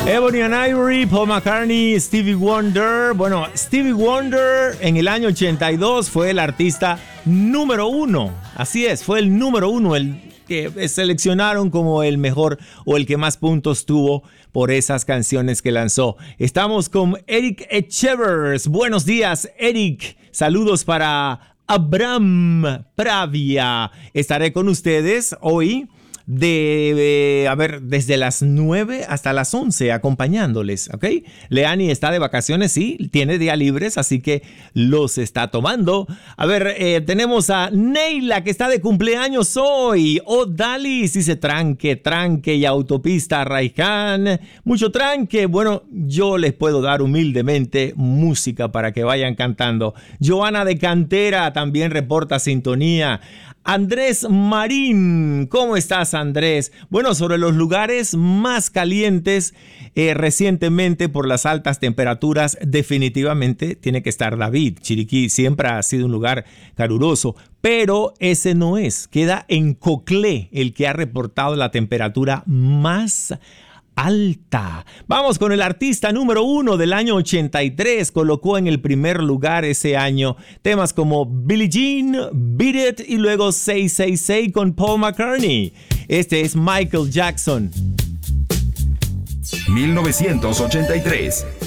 Ebony and Ivory, Paul McCartney, Stevie Wonder. Bueno, Stevie Wonder en el año 82 fue el artista número 1. Así es, fue el número 1, el que seleccionaron como el mejor o el que más puntos tuvo por esas canciones que lanzó. Estamos con Eric Echevers. Buenos días, Eric. Saludos para Abraham Pravia. Estaré con ustedes hoy desde las 9 hasta las 11 acompañándoles, ¿ok? Leani está de vacaciones, sí, tiene días libres, así que los está tomando. A ver, tenemos a Neila que está de cumpleaños hoy. Dalis dice tranque y autopista Raiján. Mucho tranque. Bueno, yo les puedo dar humildemente música para que vayan cantando. Joana de Cantera también reporta sintonía. Andrés Marín, ¿cómo estás, Andrés? Bueno, sobre los lugares más calientes recientemente por las altas temperaturas, definitivamente tiene que estar David. Chiriquí siempre ha sido un lugar caluroso, pero ese no es. Queda en Coclé el que ha reportado la temperatura más alta. Vamos con el artista número 1 del año 83. Colocó en el primer lugar ese año temas como Billie Jean, Beat It y luego 666 con Paul McCartney. Este es Michael Jackson. 1983.